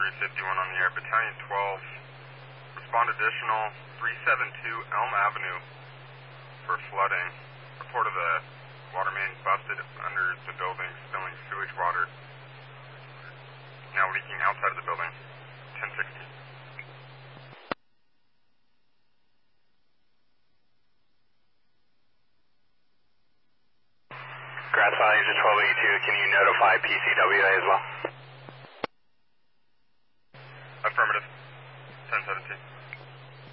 351 on the air. Battalion 12, respond additional 372 Elm Avenue for flooding. Report of the water main busted under the building, spilling sewage water. Now leaking outside of the building. 1060. Grass Valley is 1282. Can you notify PCWA as well? Affirmative. 1017.